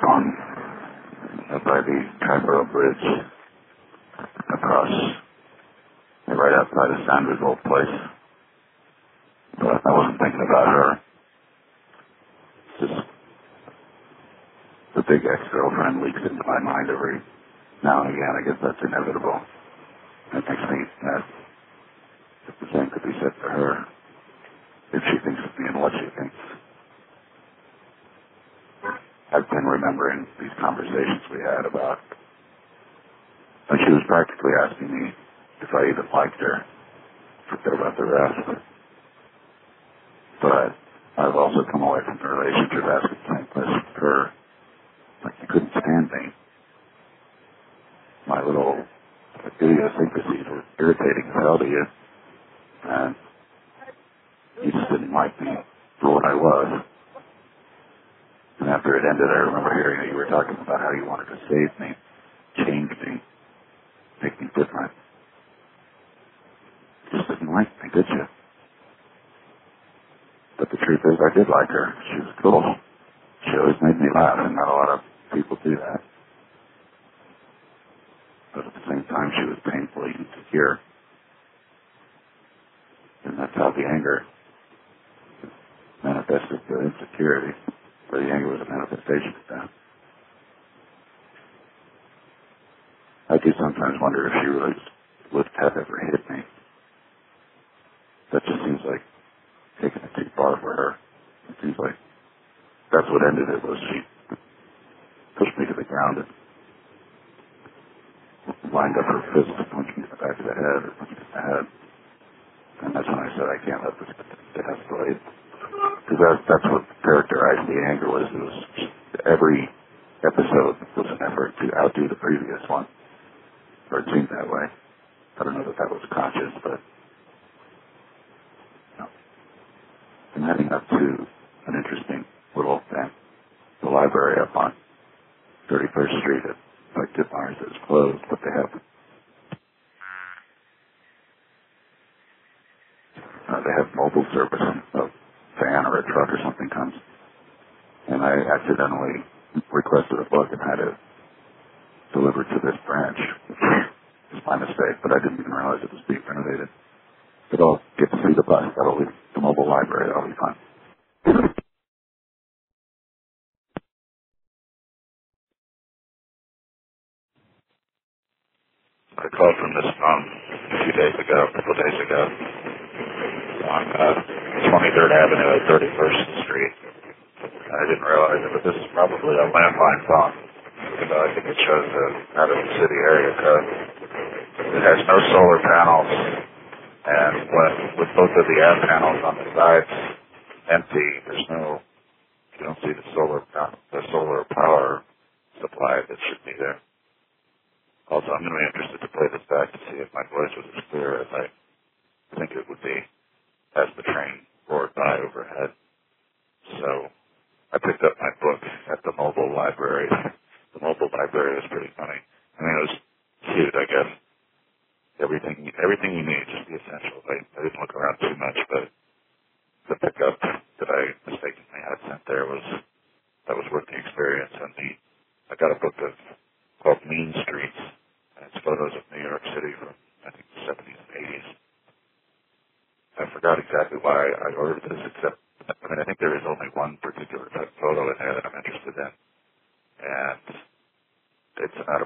on by the Triborough Bridge across right outside of Sandra's old place. But I wasn't thinking about her. It's just the big ex-girlfriend leaks into my mind every now and again. I guess that's inevitable. It makes me mad. If the same could be said for her, if she thinks of me and what she thinks. I've been remembering these conversations we had about, and she was practically asking me if I even liked her. Forget about the rest. But I've also come away from the relationship asking the same question for her. Like, you couldn't stand me. My little idiosyncrasies were irritating as hell to you. And you just didn't like me for what I was. And after it ended, I remember hearing that you were talking about how you wanted to save me, change me, make me different. You just didn't like me, did you? But the truth is, I did like her. She was cool. She always made me laugh, and not a lot of people do that. But at the same time, she was painfully insecure. And that's how the anger manifested the insecurity. But the anger was a manifestation of that. I do sometimes wonder if she really would have ever hit me. That just seems like taking it too far for her. It seems like that's what ended it, was she pushed me to the ground and lined up her fist to punch me in the back of the head or punch me in the head. And that's when I said, I can't let this escalate. Because that's what characterized the anger was. It was every episode was an effort to outdo the previous one. Or it seemed that way. I don't know that that was conscious, but you know. I'm heading up to an interesting little thing. The library up on 31st Street at Ditmars is closed, but they have mobile service. A van or a truck or something comes. And I accidentally requested a book and had it delivered to this branch. It's my mistake, but I didn't even realize it was being renovated. But I'll get to see the bus. That'll be the mobile library. That'll be fun. I called from this phone a couple days ago, on 23rd Avenue at 31st Street. I didn't realize it, but this is probably a landline phone. Even though I think it shows out of the city area code. It has no solar panels, and with both of the air panels on the sides empty, you don't see the solar power supply that should be there. Also, I'm going to be interested to play this back to see if my voice was as clear as I think it would be as the train roared by overhead. So I picked up my book at the mobile library. The mobile library was pretty funny. I mean, it was cute, I guess. Everything you need, just the essentials. I didn't look around too much, but the pickup that I mistakenly had sent there was worth the experience. And I got a book called Mean Streets, and it's photos of New York City from, I think, the 70s and 80s. I forgot exactly why I ordered this, except, I think there is only one particular type photo in there that I'm interested in. And it's about